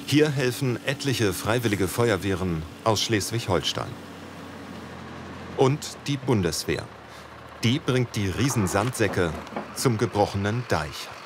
Hier helfen etliche freiwillige Feuerwehren aus Schleswig-Holstein. Und die Bundeswehr. Die bringt die Riesensandsäcke zum gebrochenen Deich.